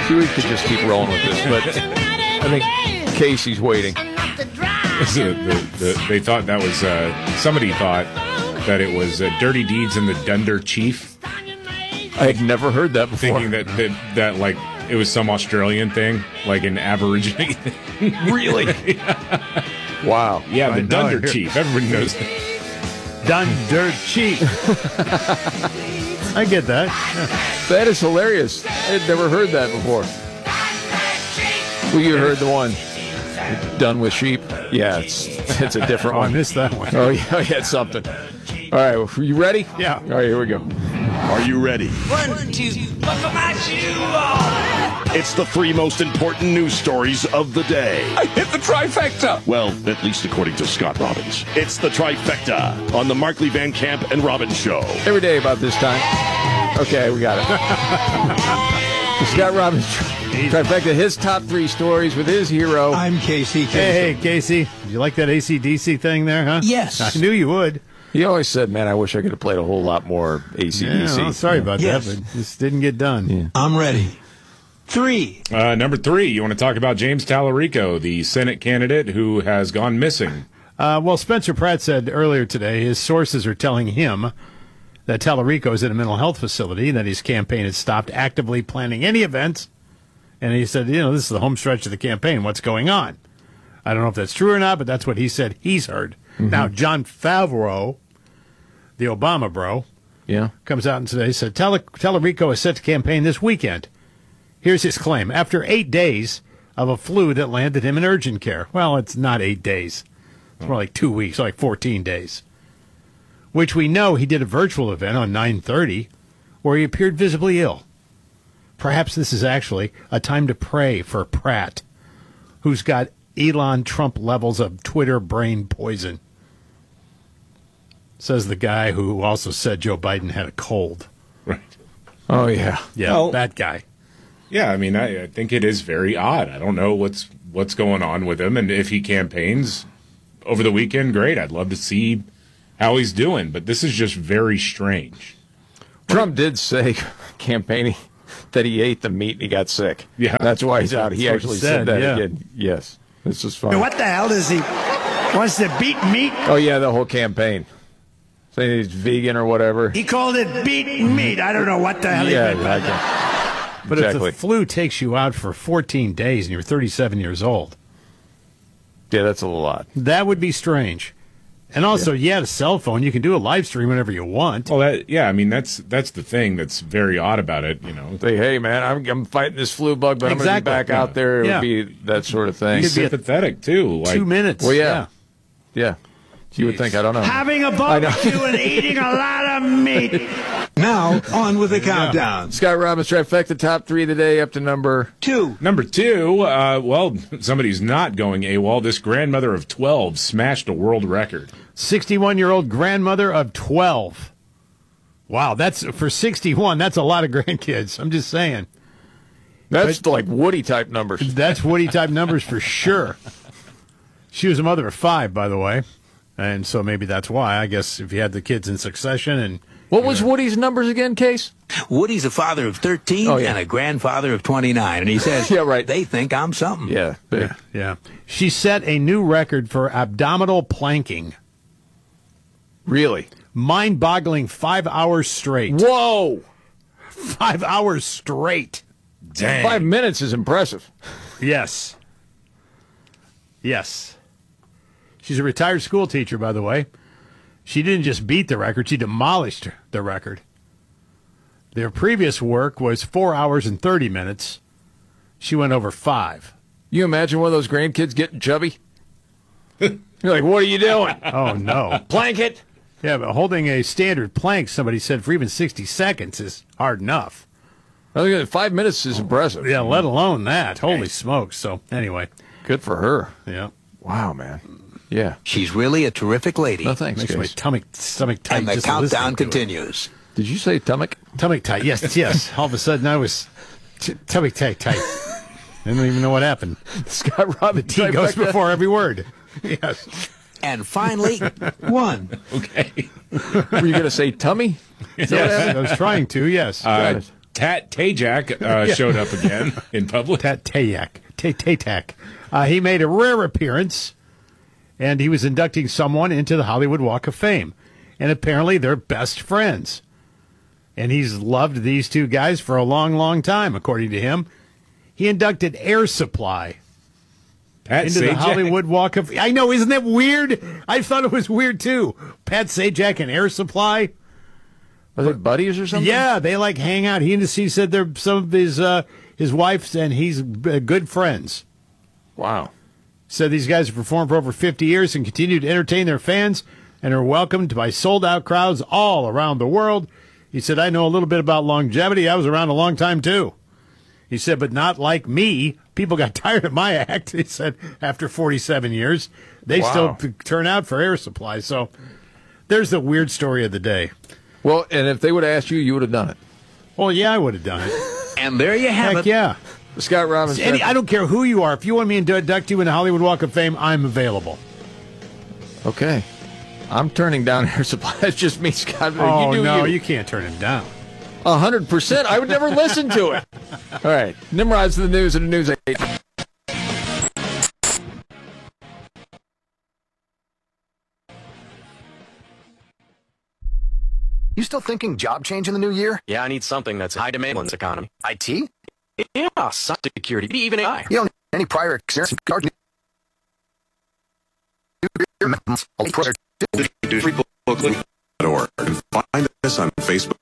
We could just keep rolling with this, but I think Casey's waiting. They thought that was somebody thought that it was Dirty Deeds and the Dunder Chief. I had never heard that before. Thinking that like it was some Australian thing, like an Aborigine thing. Really? Yeah. Wow. Yeah, the Dunder Chief. Everybody knows that. Dunder Chief. I get that. That is hilarious. I had never heard that before. Well, you heard the one. Done with sheep? Yeah, it's a different one. I missed that one. Oh, yeah, it's something. All right, well, you ready? Yeah. All right, here we go. Are you ready? 1, 2, buckle my shoe on. It's the 3 most important news stories of the day. I hit the trifecta. Well, at least according to Scott Robbins. It's the trifecta on the Markley Van Camp and Robbins Show. Every day about this time. Okay, we got it. Scott Robbins, trifecta, his top 3 stories with his hero. I'm Casey. Hey, Casey. Did you like that AC/DC thing there, huh? Yes. I knew you would. He always said, man, I wish I could have played a whole lot more AC/DC. Yeah, well, sorry about Yes. that, but this didn't get done. Yeah. I'm ready. 3. Number 3, you want to talk about James Tallarico, the Senate candidate who has gone missing. Well, Spencer Pratt said earlier today his sources are telling him that Tallarico is in a mental health facility, that his campaign had stopped actively planning any events. And he said, this is the home stretch of the campaign. What's going on? I don't know if that's true or not, but that's what he said he's heard. Mm-hmm. Now, John Favreau, the Obama bro, comes out and today said Tallarico is set to campaign this weekend. Here's his claim. After 8 days of a flu that landed him in urgent care. Well, it's not 8 days. It's more like 2 weeks, like 14 days. Which we know he did a virtual event on 9/30 where he appeared visibly ill. Perhaps this is actually a time to pray for Pratt, who's got Elon Trump levels of Twitter brain poison. Says the guy who also said Joe Biden had a cold. Right. Oh, yeah. Yeah, Well, that guy. Yeah, I mean, I think it is very odd. I don't know what's going on with him, and if he campaigns over the weekend, great. I'd love to see how he's doing, but this is just very strange. Trump did say campaigning that he ate the meat and he got sick. Yeah. That's why he's out. He That's what actually he said that said, yeah. again. Yes. This is fun. What the hell does he wants to beat meat? Oh, yeah, the whole campaign. Saying he's vegan or whatever. He called it beat meat. I don't know what the hell he meant by that. But Exactly. if the flu takes you out for 14 days and you're 37 years old, Yeah, that's a lot. that would be strange. And also, the cell phone, you can do a live stream whenever you want. Well, I mean, that's the thing that's very odd about it, Say, hey, man, I'm fighting this flu bug, but I'm going to be Exactly. back out there. It Yeah. would be that sort of thing. He's sympathetic, too. Like, 2 minutes. Well, yeah. Yeah. You would think, I don't know. Having a barbecue and eating a lot of meat. Now, on with the countdown. Scott Robbins, trifecta, top 3 of the day, up to number 2. Number 2, well, somebody's not going AWOL. This grandmother of 12 smashed a world record. 61-year-old grandmother of 12. Wow, that's for 61, that's a lot of grandkids. I'm just saying. That's like Woody-type numbers. That's Woody-type numbers for sure. She was a mother of 5, by the way. And so maybe that's why. I guess if you had the kids in succession and... What was Woody's numbers again, Case? Woody's a father of 13 and a grandfather of 29. And he says, Yeah, right. they think I'm something. Yeah, big. Yeah. She set a new record for abdominal planking. Really? Mind-boggling 5 hours straight. Whoa! 5 hours straight. Dang. 5 minutes is impressive. Yes. Yes. She's a retired school teacher, by the way. She didn't just beat the record, she demolished the record. Their previous work was 4 hours and 30 minutes. She went over 5. You imagine one of those grandkids getting chubby? You're like, what are you doing? Oh, no. Plank it? Yeah, but holding a standard plank, somebody said, for even 60 seconds is hard enough. I think 5 minutes is impressive. Yeah, let alone that. Holy smokes. So, anyway. Good for her. Yeah. Wow, man. Yeah. She's really a terrific lady. No, thanks, Makes my Case. stomach tight. And the just countdown listening to it. continues. Did you say stomach? Tummy tight. Yes, yes. All of a sudden, I was tummy tight. I don't even know what happened. Scott Robbins. T goes before every word. Yes. And finally, 1. Okay. Were you going to say tummy? Yes, I was trying to, yes. Tat Tajak showed up again in public. Tat Tajak. He made a rare appearance, and he was inducting someone into the Hollywood Walk of Fame. And apparently they're best friends. And he's loved these two guys for a long, long time, according to him. He inducted Air Supply into the Hollywood Walk of Fame. I know, isn't that weird? I thought it was weird, too. Pat Sajak and Air Supply. Are they buddies or something? Yeah, they like hang out. He said they're some of his wife's, and he's good friends. Wow. Said these guys have performed for over 50 years and continue to entertain their fans and are welcomed by sold-out crowds all around the world. He said, I know a little bit about longevity. I was around a long time, too. He said, but not like me. People got tired of my act, he said, after 47 years. They still turn out for Air Supply. So there's the weird story of the day. Well, and if they would have asked you, you would have done it. Well, yeah, I would have done it. And there you have Heck, it. yeah. Scott Robbins. I don't care who you are. If you want me to induct you in the Hollywood Walk of Fame, I'm available. Okay. I'm turning down Air Supply. That's just me, Scott. Oh, no, you you can't turn him down. 100%. I would never listen to it. All right. Nimrod's the news and the News 8. You still thinking job change in the new year? Yeah, I need something that's high demand in this economy. IT? Yeah, cybersecurity, even AI. You don't need any prior experience. And find us on Facebook.